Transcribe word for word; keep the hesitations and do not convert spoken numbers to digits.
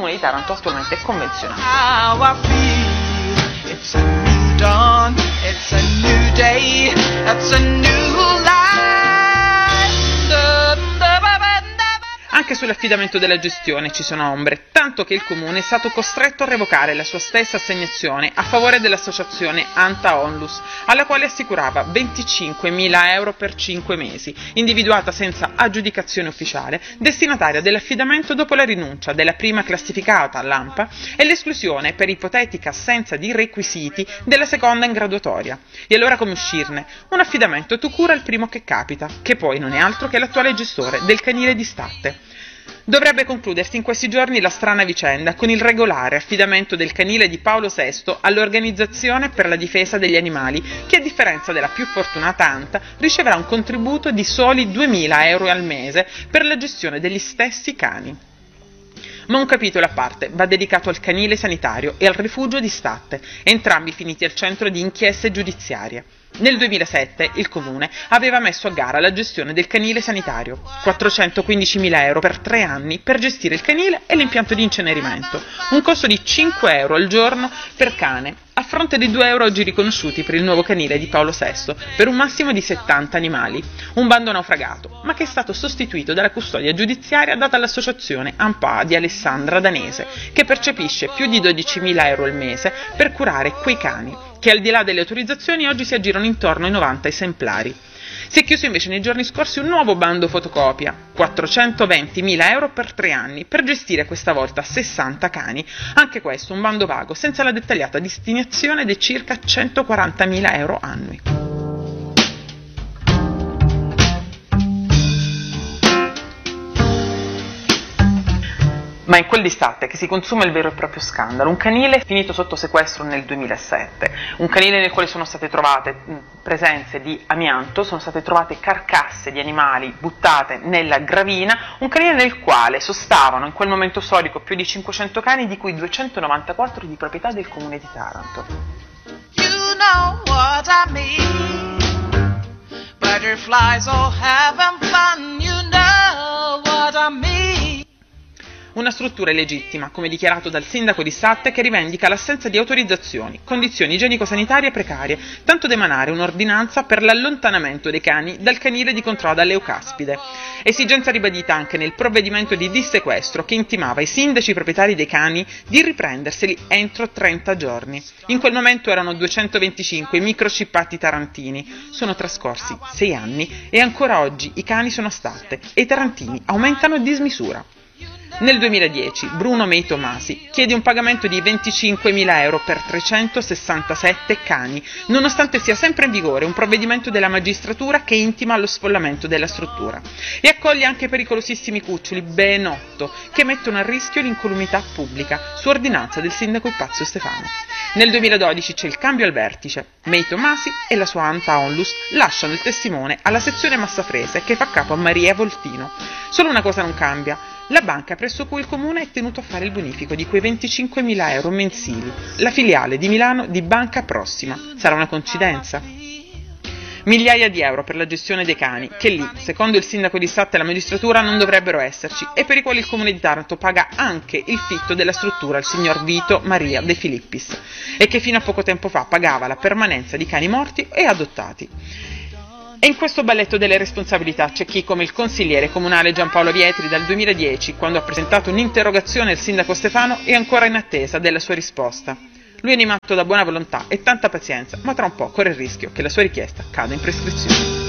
comune di Taranto attualmente convenzionato. How I feel, it's a new dawn, it's a new day, it's a new life. Anche sull'affidamento della gestione ci sono ombre, tanto che il comune è stato costretto a revocare la sua stessa assegnazione a favore dell'associazione Anta Onlus, alla quale assicurava venticinquemila euro per cinque mesi, individuata senza aggiudicazione ufficiale, destinataria dell'affidamento dopo la rinuncia della prima classificata, l'A M P A, e l'esclusione per ipotetica assenza di requisiti della seconda in graduatoria. E allora come uscirne? Un affidamento tu cura il primo che capita, che poi non è altro che l'attuale gestore del canile di Statte. Dovrebbe concludersi in questi giorni la strana vicenda con il regolare affidamento del canile di Paolo sesto all'Organizzazione per la Difesa degli Animali, che a differenza della più fortunata Anta riceverà un contributo di soli duemila euro al mese per la gestione degli stessi cani. Ma un capitolo a parte va dedicato al canile sanitario e al rifugio di Statte, entrambi finiti al centro di inchieste giudiziarie. Nel duemilasette il comune aveva messo a gara la gestione del canile sanitario, quattrocentoquindicimila euro per tre anni per gestire il canile e l'impianto di incenerimento, un costo di cinque euro al giorno per cane, a fronte dei due euro oggi riconosciuti per il nuovo canile di Paolo sesto, per un massimo di settanta animali. Un bando naufragato, ma che è stato sostituito dalla custodia giudiziaria data all'associazione Ampa di Alessandra Danese, che percepisce più di dodicimila euro al mese per curare quei cani, che al di là delle autorizzazioni oggi si aggirano intorno ai novanta esemplari. Si è chiuso invece nei giorni scorsi un nuovo bando fotocopia, quattrocentoventimila euro per tre anni, per gestire questa volta sessanta cani. Anche questo un bando vago, senza la dettagliata destinazione dei circa centoquarantamila euro annui. Ma in quel di Statte che si consuma il vero e proprio scandalo. Un canile finito sotto sequestro nel duemilasette, un canile nel quale sono state trovate presenze di amianto, sono state trovate carcasse di animali buttate nella gravina, un canile nel quale sostavano in quel momento storico più di cinquecento cani, di cui duecentonovantaquattro di proprietà del comune di Taranto. You know what I mean. Butterflies all having fun, you know what I mean. Una struttura illegittima, come dichiarato dal sindaco di Statte, che rivendica l'assenza di autorizzazioni, condizioni igienico-sanitarie precarie, tanto da emanare un'ordinanza per l'allontanamento dei cani dal canile di Contrada Leucaspide. Esigenza ribadita anche nel provvedimento di dissequestro che intimava ai sindaci proprietari dei cani di riprenderseli entro trenta giorni. In quel momento erano duecentoventicinque i microchippati tarantini. Sono trascorsi sei anni e ancora oggi i cani sono a Statte e i tarantini aumentano a dismisura. Nel duemiladieci Bruno Meito Masi chiede un pagamento di venticinquemila euro per trecentosessantasette cani, nonostante sia sempre in vigore un provvedimento della magistratura che intima lo sfollamento della struttura. E accoglie anche pericolosissimi cuccioli, ben otto, che mettono a rischio l'incolumità pubblica, su ordinanza del sindaco Ipazio Stefano. Nel duemiladodici c'è il cambio al vertice. Meito Masi e la sua Anta Onlus lasciano il testimone alla sezione Massafrese, che fa capo a Maria Voltino. Solo una cosa non cambia: la banca presso cui il comune è tenuto a fare il bonifico di quei venticinquemila euro mensili, la filiale di Milano di Banca Prossima. Sarà una coincidenza? Migliaia di euro per la gestione dei cani, che lì, secondo il sindaco di Statte e la magistratura, non dovrebbero esserci, e per i quali il comune di Taranto paga anche il fitto della struttura al signor Vito Maria De Filippis, e che fino a poco tempo fa pagava la permanenza di cani morti e adottati. E in questo balletto delle responsabilità c'è chi, come il consigliere comunale Giampaolo Vietri, dal duemiladieci, quando ha presentato un'interrogazione al sindaco Stefano, è ancora in attesa della sua risposta. Lui è animato da buona volontà e tanta pazienza, ma tra un po' corre il rischio che la sua richiesta cada in prescrizione.